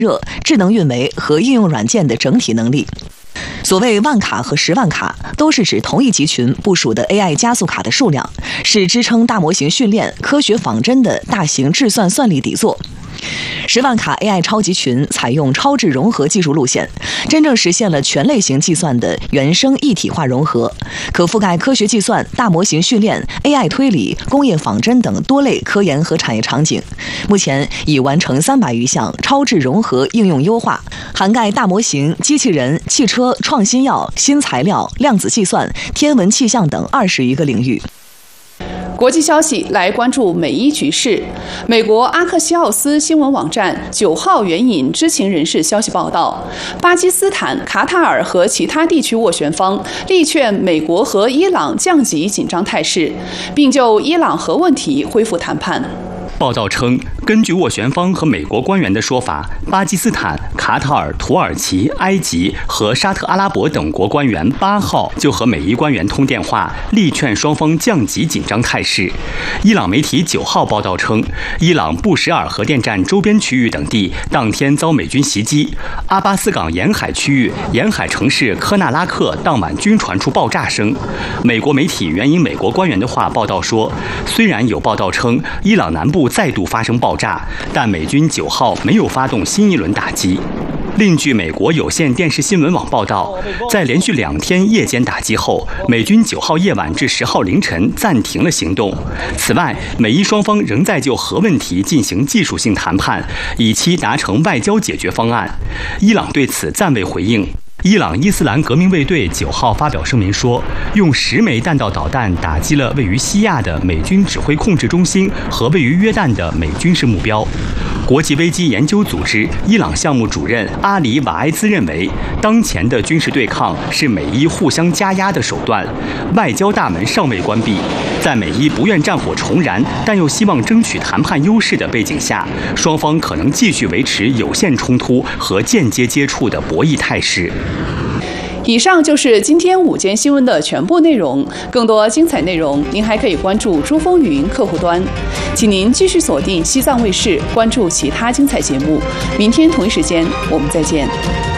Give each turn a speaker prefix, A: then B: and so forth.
A: 热、智能运维和应用软件的整体能力。所谓万卡和10万卡，都是指同一集群部署的 AI 加速卡的数量，是支撑大模型训练、科学仿真的大型智算算力底座。10万卡 AI 超集群采用超智融合技术路线，真正实现了全类型计算的原生一体化融合，可覆盖科学计算、大模型训练、AI 推理、工业仿真等多类科研和产业场景。目前已完成300余项超智融合应用优化，涵盖大模型、机器人、汽车、创新药、新材料、量子计算、天文气象等20余个领域。
B: 国际消息来关注美伊局势。美国阿克西奥斯新闻网站9号援引知情人士消息报道，巴基斯坦、卡塔尔和其他地区斡旋方力劝美国和伊朗降级紧张态势，并就伊朗核问题恢复谈判。
C: 报道称，根据斡旋方和美国官员的说法，巴基斯坦、卡塔尔、土耳其、埃及和沙特阿拉伯等国官员8号就和美伊官员通电话，力劝双方降级紧张态势。伊朗媒体9号报道称，伊朗布什尔核电站周边区域等地当天遭美军袭击，阿巴斯港沿海区域沿海城市科纳拉克当晚均传出爆炸声。美国媒体援引美国官员的话报道说，虽然有报道称伊朗南部再度发生爆炸，但美军9号没有发动新一轮打击。另据美国有线电视新闻网报道，在连续2天夜间打击后，美军9号夜晚至10号凌晨暂停了行动。此外，美伊双方仍在就核问题进行技术性谈判，以期达成外交解决方案。伊朗对此暂未回应。伊朗伊斯兰革命卫队9号发表声明说，用10枚弹道导弹打击了位于西亚的美军指挥控制中心和位于约旦的美军事目标。国际危机研究组织伊朗项目主任阿里瓦埃兹认为，当前的军事对抗是美伊互相加压的手段，外交大门尚未关闭。在美伊不愿战火重燃，但又希望争取谈判优势的背景下，双方可能继续维持有限冲突和间接接触的博弈态势。
B: 以上就是今天午间新闻的全部内容。更多精彩内容，您还可以关注珠风语音客户端。请您继续锁定西藏卫视，关注其他精彩节目。明天同一时间，我们再见。